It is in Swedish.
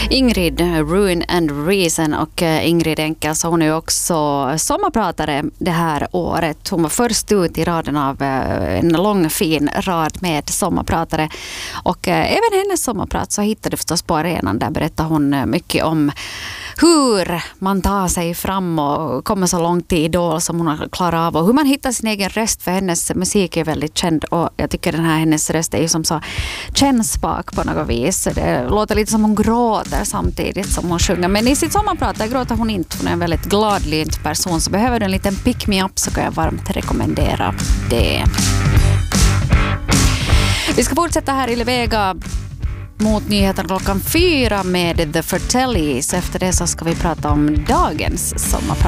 Ingrid, Ruin and Reason, och Ingrid Enkel, så hon är ju också sommarpratare det här året. Hon var först ut i raden av en lång fin rad med sommarpratare, och även hennes sommarprat så hittade du förstås på arenan. Där berättar hon mycket om hur man tar sig fram och kommer så långt i Idol som hon har klarat av, och hur man hittar sin egen röst, för hennes musik är väldigt känd, och jag tycker den här hennes röst är ju som så kännspak på något vis. Det låter lite som hon gråter samtidigt som hon sjunger, men i sitt sommarprat där gråter hon inte. Hon är en väldigt gladlynt person, så behöver du en liten pick-me-up så kan jag varmt rekommendera det. Vi ska fortsätta här i Levega mot nyheten klockan 4 med The Fratellis. Efter det så ska vi prata om dagens sommarprat.